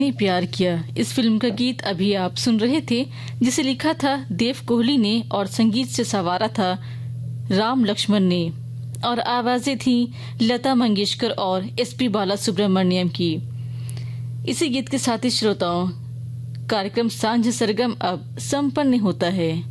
ने प्यार किया। इस फिल्म का गीत अभी आप सुन रहे थे, जिसे लिखा था देव कोहली ने और संगीत से संवारा था राम लक्ष्मण ने, और आवाजें थी लता मंगेशकर और एसपी बालासुब्रमण्यम की। इसी गीत के साथ ही श्रोताओं, कार्यक्रम सांझ सरगम अब संपन्न होता है।